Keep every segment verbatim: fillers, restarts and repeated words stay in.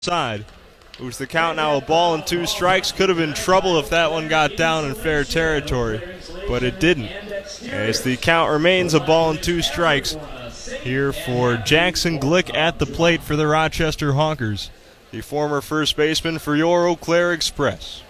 side. Moves the count now, a ball and two strikes. Could have been trouble if that one got down in fair territory, but it didn't. As the count remains a ball and two strikes here for Jackson Glick at the plate for the Rochester Honkers, the former first baseman for your Eau Claire Express.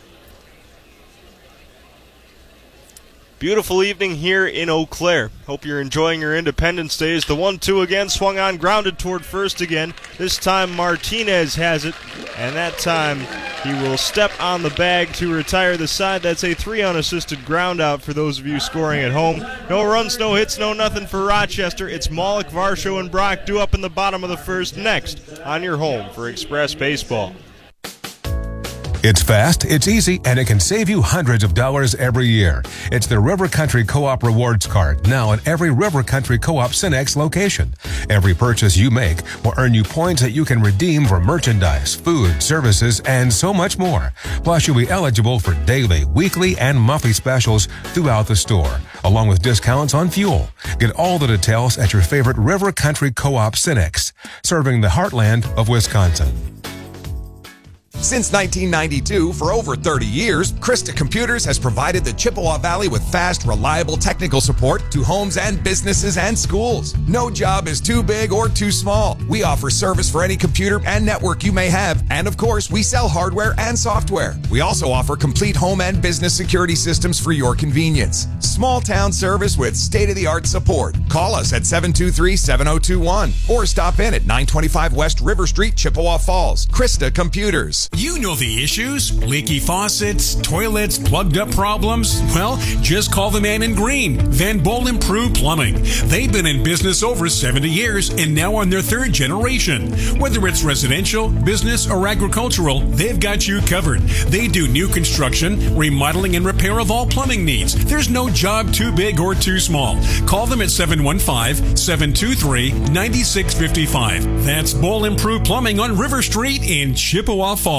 Beautiful evening here in Eau Claire. Hope you're enjoying your Independence Days. The one two again, swung on, grounded toward first again. This time Martinez has it, and that time he will step on the bag to retire the side. That's a three unassisted ground out for those of you scoring at home. No runs, no hits, no nothing for Rochester. It's Malik, Varsho, and Brock due up in the bottom of the first next on your home for Express Baseball. It's fast, it's easy, and it can save you hundreds of dollars every year. It's the River Country Co-op Rewards Card, now at every River Country Co-op Cenex location. Every purchase you make will earn you points that you can redeem for merchandise, food, services, and so much more. Plus, you'll be eligible for daily, weekly, and monthly specials throughout the store, along with discounts on fuel. Get all the details at your favorite River Country Co-op Cenex, serving the heartland of Wisconsin. Since nineteen ninety-two, for over thirty years, Krista Computers has provided the Chippewa Valley with fast, reliable technical support to homes and businesses and schools. No job is too big or too small. We offer service for any computer and network you may have, and of course, we sell hardware and software. We also offer complete home and business security systems for your convenience. Small town service with state-of-the-art support. Call us at seven two three, seven zero two one or stop in at nine twenty-five West River Street, Chippewa Falls. Krista Computers. You know the issues. Leaky faucets, toilets, plugged up problems. Well, just call the man in green. Van Boel Improved Plumbing. They've been in business over seventy years and now on their third generation. Whether it's residential, business, or agricultural, they've got you covered. They do new construction, remodeling, and repair of all plumbing needs. There's no job too big or too small. Call them at seven one five, seven two three, nine six five five. That's Boel Improved Plumbing on River Street in Chippewa Falls.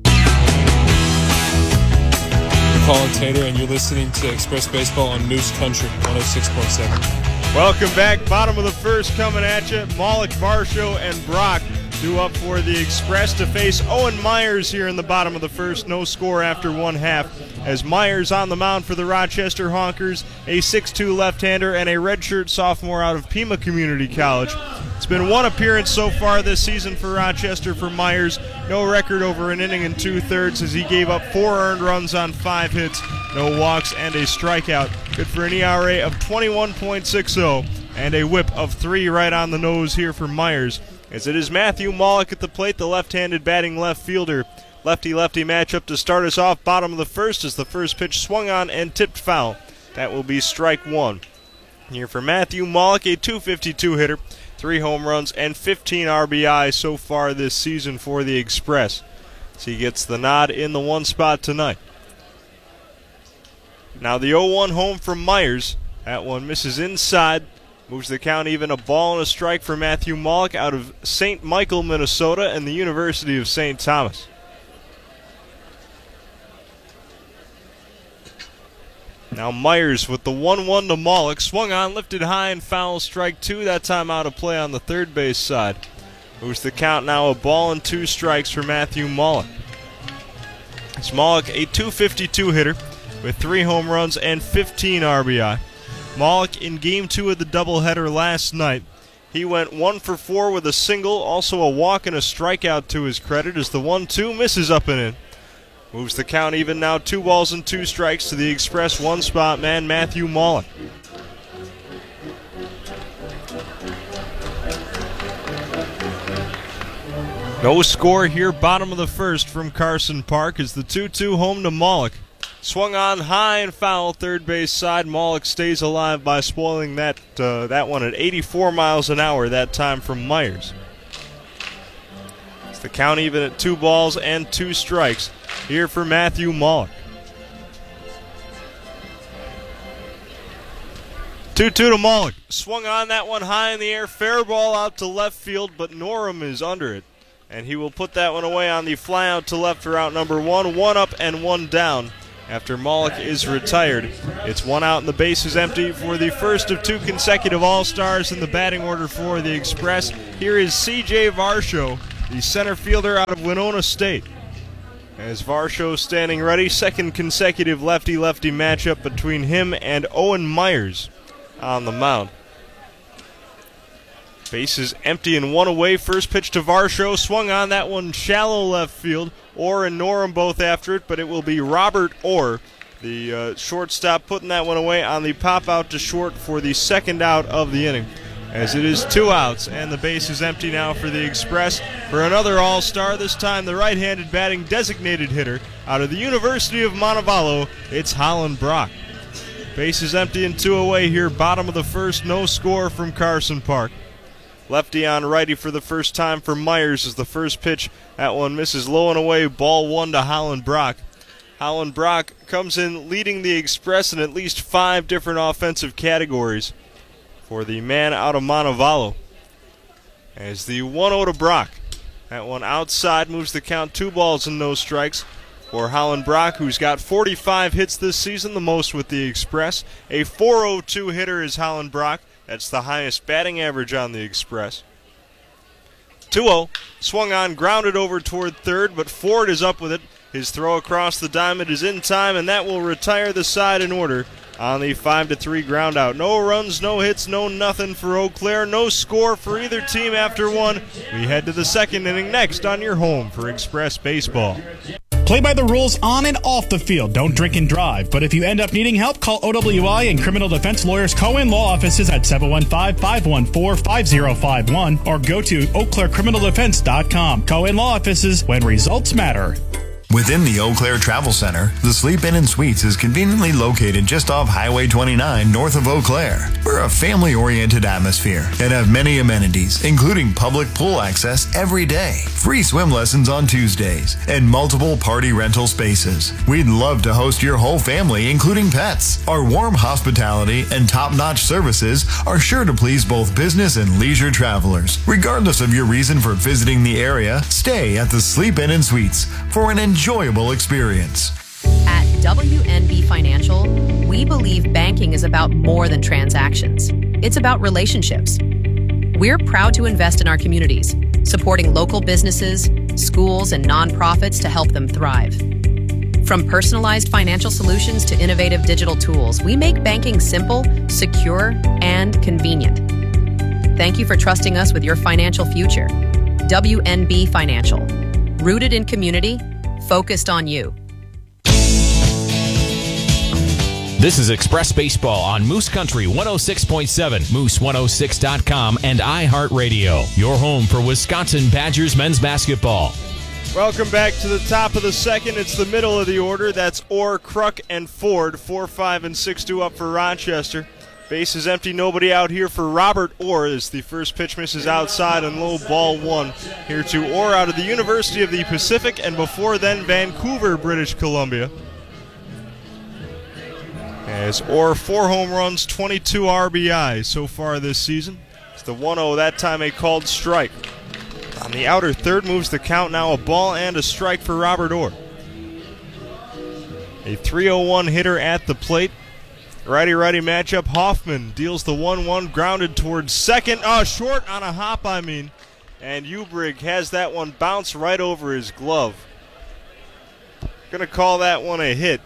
Colin Tater, and you're listening to Express Baseball on Moose Country one oh six point seven. Welcome back. Bottom of the first coming at you. Malik, Varsho, and Brock due up for the Express to face Owen Myers here in the bottom of the first. No score after one half, as Myers on the mound for the Rochester Honkers, a six two left-hander and a redshirt sophomore out of Pima Community College. It's been one appearance so far this season for Rochester for Myers. No record over an inning and two-thirds, as he gave up four earned runs on five hits, no walks, and a strikeout. Good for an E R A of twenty-one point six oh and a whip of three right on the nose here for Myers. As it is Matthew Malik at the plate, the left-handed batting left fielder. Lefty-lefty matchup to start us off. Bottom of the first as the first pitch swung on and tipped foul. That will be strike one. Here for Matthew Malik, a two fifty-two hitter. Three home runs and fifteen R B I so far this season for the Express. So he gets the nod in the one spot tonight. Now the oh one home from Myers. That one misses inside. Moves the count even, a ball and a strike for Matthew Malik out of Saint Michael, Minnesota, and the University of Saint Thomas. Now Myers with the one one to Malik. Swung on, lifted high, and foul, strike two. That time out of play on the third base side. Moves the count now, a ball and two strikes for Matthew Malik. It's Malik, a two fifty-two hitter with three home runs and fifteen R B I. Malik in game two of the doubleheader last night. He went one for four with a single, also a walk and a strikeout to his credit, as the one two misses up and in. Moves the count even now, two balls and two strikes to the Express one spot man, Matthew Malik. No score here, bottom of the first from Carson Park, as the two two home to Malik. Swung on high and foul, third base side. Malik stays alive by spoiling that uh, that one at eighty-four miles an hour, that time from Myers. It's the count even at two balls and two strikes here for Matthew Malik. two two to Malik. Swung on that one high in the air. Fair ball out to left field, but Norum is under it. And he will put that one away on the fly out to left for out number one. One up and one down after Malik is retired. It's one out and the base is empty for the first of two consecutive All-Stars in the batting order for the Express. Here is C J Varsho the center fielder out of Winona State. As Varsho standing ready, second consecutive lefty-lefty matchup between him and Owen Myers on the mound. Base is empty and one away. First pitch to Varsho, swung on that one shallow left field. Orr and Norum both after it, but it will be Robert Orr, the uh, shortstop, putting that one away on the pop out to short for the second out of the inning. As it is two outs, and the base is empty now for the Express for another all-star, this time the right-handed batting designated hitter out of the University of Montevallo, it's Holland Brock. Base is empty and two away here, bottom of the first, no score from Carson Park. Lefty on righty for the first time for Myers as the first pitch. That one misses low and away, ball one to Holland Brock. Holland Brock comes in leading the Express in at least five different offensive categories for the man out of Montevallo. As the one oh to Brock. That one outside moves the count, two balls and no strikes for Holland Brock, who's got forty-five hits this season, the most with the Express. A four oh two hitter is Holland Brock. That's the highest batting average on the Express. two oh, swung on, grounded over toward third, but Ford is up with it. His throw across the diamond is in time, and that will retire the side in order on the five to three ground out. No runs, no hits, no nothing for Eau Claire. No score for either team after one. We head to the second inning next on your home for Express Baseball. Play by the rules on and off the field. Don't drink and drive. But if you end up needing help, call O W I and Criminal Defense Lawyers Cohen Law Offices at seven one five, five one four, five zero five one or go to eau claire criminal defense dot com. Cohen Law Offices, when results matter. Within the Eau Claire Travel Center, the Sleep Inn and Suites is conveniently located just off Highway twenty-nine north of Eau Claire. We're a family-oriented atmosphere and have many amenities, including public pool access every day, free swim lessons on Tuesdays, and multiple party rental spaces. We'd love to host your whole family, including pets. Our warm hospitality and top-notch services are sure to please both business and leisure travelers. Regardless of your reason for visiting the area, stay at the Sleep Inn and Suites for an enjoyable experience. At W N B Financial, we believe banking is about more than transactions. It's about relationships. We're proud to invest in our communities, supporting local businesses, schools, and nonprofits to help them thrive. From personalized financial solutions to innovative digital tools, we make banking simple, secure, and convenient. Thank you for trusting us with your financial future. W N B Financial, rooted in community, focused on you. This is Express Baseball on Moose Country one oh six point seven, moose one oh six dot com, and iHeartRadio. Your home for Wisconsin Badgers men's basketball. Welcome back to the top of the second. It's the middle of the order. That's Orr, Kruk, and Ford. four, five, and six two up for Rochester. Base is empty, nobody out here for Robert Orr as the first pitch misses outside and low, ball one. Here to Orr out of the University of the Pacific and before then Vancouver, British Columbia. As Orr, four home runs, twenty-two R B Is so far this season. It's the one oh, that time a called strike. On the outer third moves the count, now a ball and a strike for Robert Orr. A three oh one hitter at the plate. Righty-righty matchup. Hoffman deals the one one, grounded towards second. Oh, short on a hop, I mean. And Ubrig has that one bounce right over his glove. Going to call that one a hit,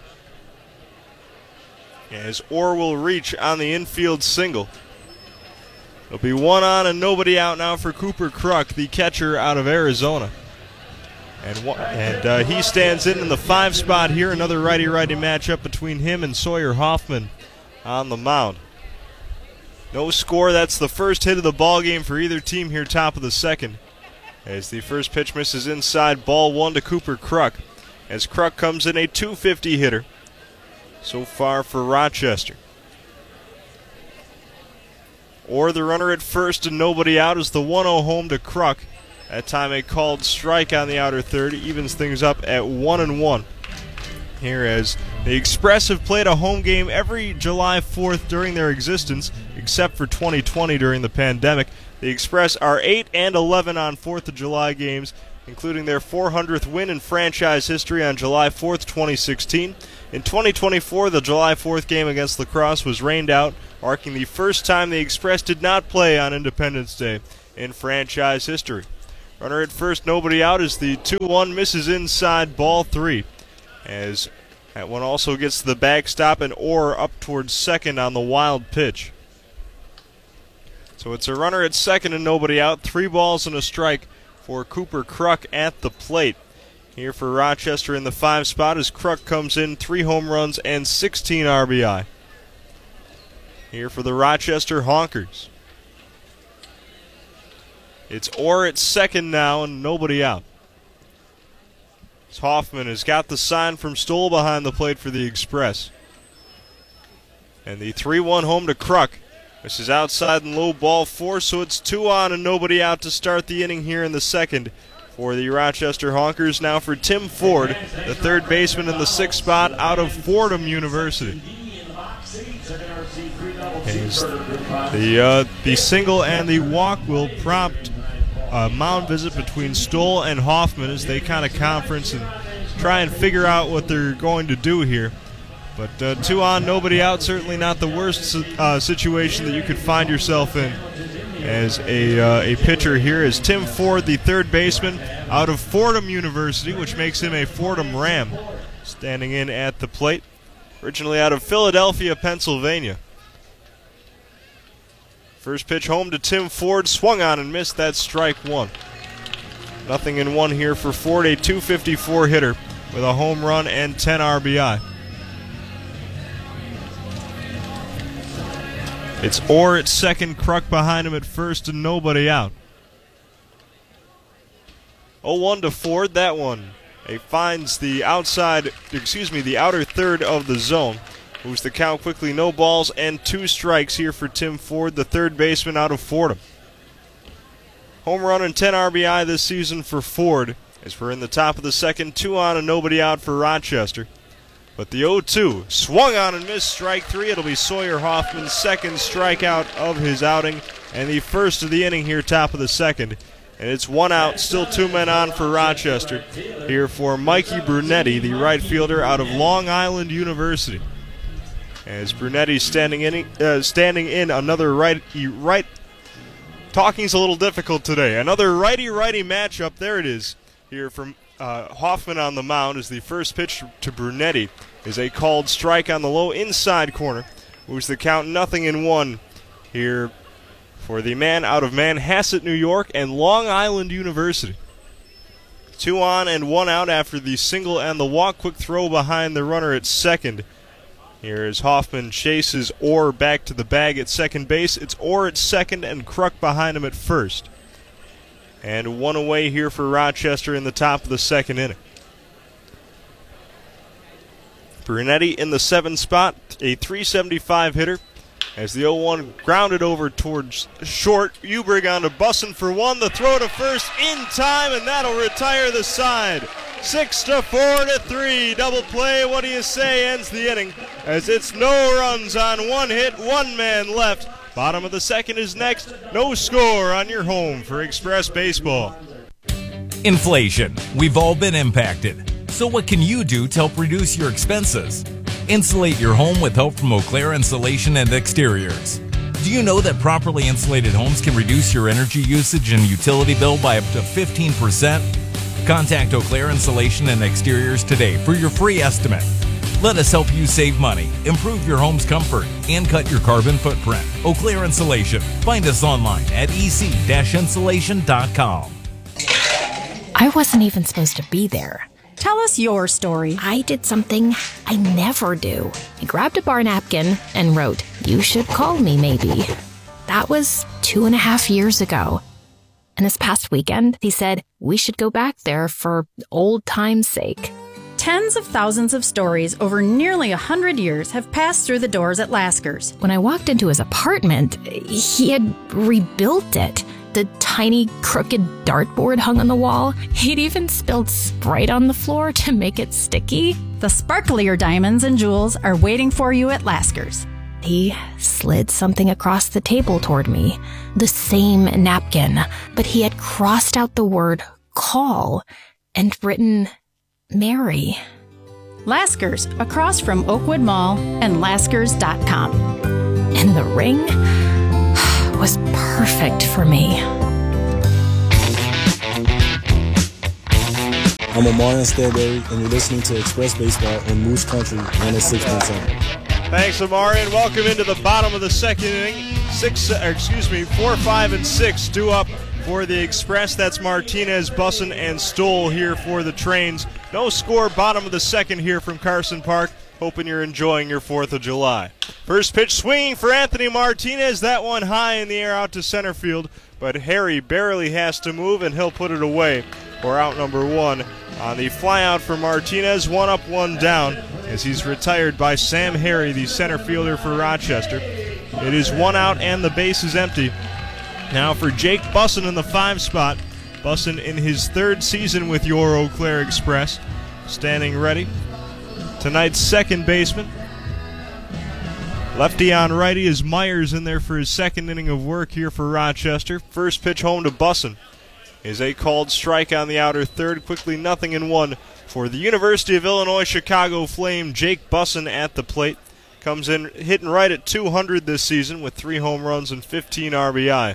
as Orr will reach on the infield single. It'll be one on and nobody out now for Cooper Kruk, the catcher out of Arizona. And, and uh, he stands in in the five spot here. Another righty-righty matchup between him and Sawyer Hoffman on the mound. No score. That's the first hit of the ball game for either team here, top of the second. As the first pitch misses inside, ball one to Cooper Kruk. As Kruk comes in a two fifty hitter so far for Rochester. Or the runner at first and nobody out is the one oh home to Kruk. That time a called strike on the outer third evens things up at one and one. Here as the Express have played a home game every July fourth during their existence, except for twenty twenty during the pandemic. The Express are eight and eleven on fourth of July games, including their four hundredth win in franchise history on July fourth, twenty sixteen. In twenty twenty-four, the July fourth game against La Crosse was rained out, marking the first time the Express did not play on Independence Day in franchise history. Runner at first, nobody out as the two one misses inside, ball three. As that one also gets to the backstop and Orr up towards second on the wild pitch. So it's a runner at second and nobody out. Three balls and a strike for Cooper Kruk at the plate. Here for Rochester in the five spot as Kruk comes in, three home runs and sixteen R B I. Here for the Rochester Honkers. It's Orr at second now and nobody out. As Hoffman has got the sign from Stoll behind the plate for the Express. And the three one home to Kruk. This is outside and low, ball four, so it's two on and nobody out to start the inning here in the second for the Rochester Honkers. Now for Tim Ford, the third baseman in the sixth spot out of Fordham University. The, uh, the single and the walk will prompt a mound visit between Stoll and Hoffman as they kind of conference and try and figure out what they're going to do here. But uh, two on, nobody out, certainly not the worst uh, situation that you could find yourself in as a, uh, a pitcher here is Tim Ford, the third baseman out of Fordham University, which makes him a Fordham Ram, standing in at the plate. Originally out of Philadelphia, Pennsylvania. First pitch home to Tim Ford, swung on and missed. That strike one. Nothing in one here for Ford, a two fifty-four hitter with a home run and ten R B I. It's Orr at second, Kruk behind him at first, and nobody out. oh one to Ford, that one. He finds the outside, excuse me, the outer third of the zone. Moves the count quickly, no balls and two strikes here for Tim Ford, the third baseman out of Fordham. Home run and ten R B I this season for Ford as we're in the top of the second, two on and nobody out for Rochester. But the oh two swung on and missed, strike three. It'll be Sawyer Hoffman's second strikeout of his outing and the first of the inning here, top of the second. And it's one out, still two men on for Rochester. Here for Mikey Brunetti, the right fielder out of Long Island University. As Brunetti's standing in, uh, standing in another righty right. Talking's a little difficult today. Another righty-righty matchup. There it is. Here from uh, Hoffman on the mound as the first pitch to Brunetti is a called strike on the low inside corner. Moves the count nothing in one here for the man out of Manhasset, New York, and Long Island University. Two on and one out after the single and the walk. Quick throw behind the runner at second. Here as Hoffman chases Orr back to the bag at second base. It's Orr at second and Kruk behind him at first. And one away here for Rochester in the top of the second inning. Brunetti in the seven spot, a three seventy-five hitter. As the oh one grounded over towards short, Ubrig on to Bussin for one. The throw to first in time, and that'll retire the side. Six to four to three. Double play, what do you say, ends the inning as it's no runs on one hit, one man left. Bottom of the second is next. No score on your home for Express Baseball. Inflation. We've all been impacted. So what can you do to help reduce your expenses? Insulate your home with help from Eau Claire Insulation and Exteriors. Do you know that properly insulated homes can reduce your energy usage and utility bill by up to fifteen percent? Contact Eau Claire Insulation and Exteriors today for your free estimate. Let us help you save money, improve your home's comfort, and cut your carbon footprint. Eau Claire Insulation. Find us online at e c dash insulation dot com. I wasn't even supposed to be there. Tell us your story. I did something I never do. I grabbed a bar napkin and wrote, "You should call me maybe." That was two and a half years ago. And this past weekend, he said, we should go back there for old time's sake. Tens of thousands of stories over nearly a hundred years have passed through the doors at Lasker's. When I walked into his apartment, he had rebuilt it. The tiny, crooked dartboard hung on the wall. He'd even spilled Sprite on the floor to make it sticky. The sparklier diamonds and jewels are waiting for you at Lasker's. He slid something across the table toward me. The same napkin, but he had crossed out the word call and written Mary. Lasker's, across from Oakwood Mall and Laskers dot com. And the ring was perfect for me. I'm Amarian Stanberry, and you're listening to Express Baseball on Moose Country one oh six point seven. Thanks, Amarian. Welcome into the bottom of the second inning. Six, uh, excuse me, four, five, and six due up for the Express. That's Martinez, Bussin, and Stoll here for the Trains. No score, bottom of the second here from Carson Park. Hoping you're enjoying your fourth of July. First pitch swinging for Anthony Martinez. That one high in the air out to center field, but Harry barely has to move, and he'll put it away for out number one. On the flyout for Martinez, one up, one down, as he's retired by Sam Harry, the center fielder for Rochester. It is one out and the base is empty. Now for Jake Bussin in the five spot. Bussin in his third season with your Eau Claire Express. Standing ready. Tonight's second baseman. Lefty on righty is Myers in there for his second inning of work here for Rochester. First pitch home to Bussin is a called strike on the outer third. Quickly nothing in one for the University of Illinois Chicago Flame. Jake Bussin at the plate. Comes in hitting right at two hundred this season with three home runs and fifteen R B I.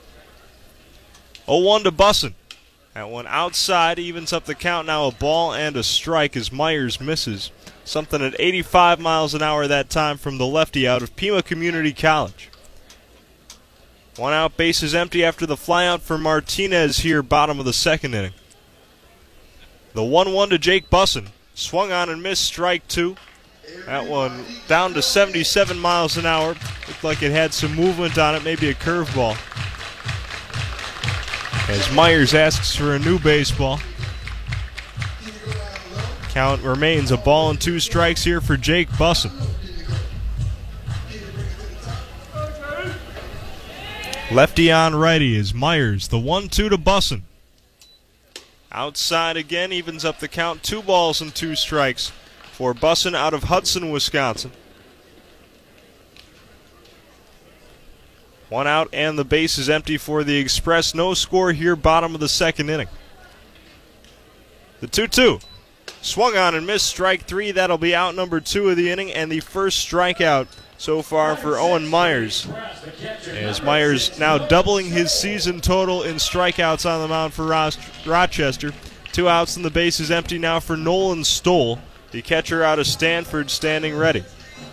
oh one to Bussin. That one outside evens up the count. Now a ball and a strike as Myers misses. Something at eighty-five miles an hour that time from the lefty out of Pima Community College. One out, base is empty after the flyout for Martinez here, bottom of the second inning. The one one to Jake Bussin. Swung on and missed, strike two. That one down to seventy-seven miles an hour. Looked like it had some movement on it, maybe a curveball. As Myers asks for a new baseball. Count remains a ball and two strikes here for Jake Bussin. Lefty on righty is Myers. The one two to Bussin. Outside again, evens up the count. Two balls and two strikes for Bussin out of Hudson, Wisconsin. One out and the base is empty for the Express. No score here, bottom of the second inning. The two two. Swung on and missed, strike three. That'll be out number two of the inning and the first strikeout so far for Owen Myers. As Myers now doubling his season total in strikeouts on the mound for Rochester. Two outs and the base is empty now for Nolan Stoll, the catcher out of Stanford, standing ready.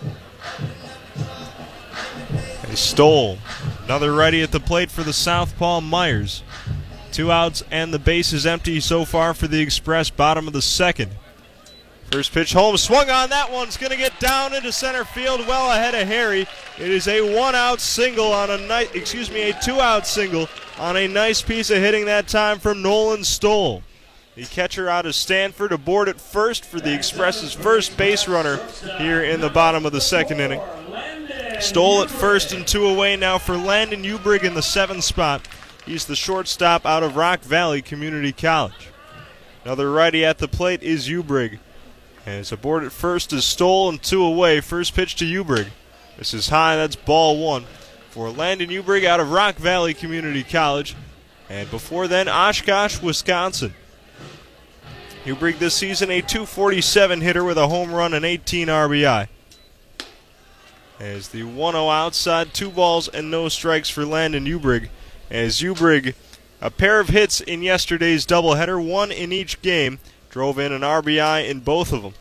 And Stoll, another righty at the plate for the southpaw Myers. Two outs and the base is empty so far for the Express, bottom of the second. First pitch home, swung on. That one's going to get down into center field, well ahead of Harry. It is a one-out single on a nice, excuse me, a two-out single on a nice piece of hitting that time from Nolan Stoll. The catcher out of Stanford aboard at first for the Express's first base runner here in the bottom of the second inning. Stoll at first and two away now for Landon Ubrig in the seventh spot. He's the shortstop out of Rock Valley Community College. Another righty at the plate is Ubrig. And it's aboard at first is Stoll and two away. First pitch to Ubrig. This is high, that's ball one for Landon Ubrig out of Rock Valley Community College. And before then, Oshkosh, Wisconsin. Ubrig this season a two forty-seven hitter with a home run and eighteen R B I. As the one oh outside, two balls and no strikes for Landon Ubrig. As Ubrig, a pair of hits in yesterday's doubleheader, one in each game. Drove in an R B I in both of them.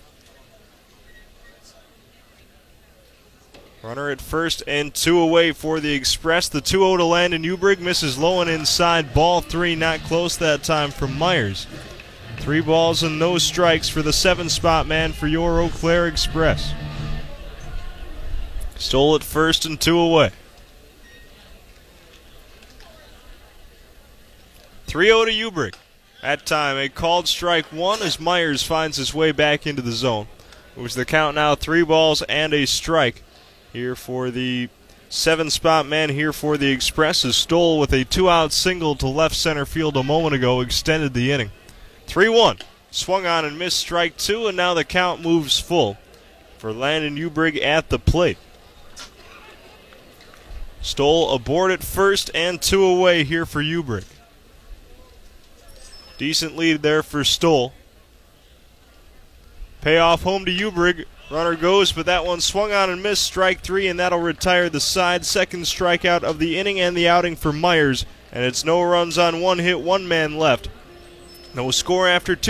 Runner at first and two away for the Express. The two oh to Landon Ubrig misses low and inside. Ball three, not close that time from Myers. Three balls and no strikes for the seven-spot man for your Eau Claire Express. Stoll at first and two away. three oh to Ubrig. That time, a called strike one as Myers finds his way back into the zone. Moves the count now, three balls and a strike here for the seven-spot man here for the Express. As Stoll with a two-out single to left center field a moment ago extended the inning. three one. Swung on and missed, strike two, and now the count moves full for Landon Ubrig at the plate. Stoll aboard at first and two away here for Ubrig. Decent lead there for Stoll. Payoff home to Ubrig. Runner goes, but that one swung on and missed. Strike three, and that'll retire the side. Second strikeout of the inning and the outing for Myers. And it's no runs on one hit, one man left. No score after two.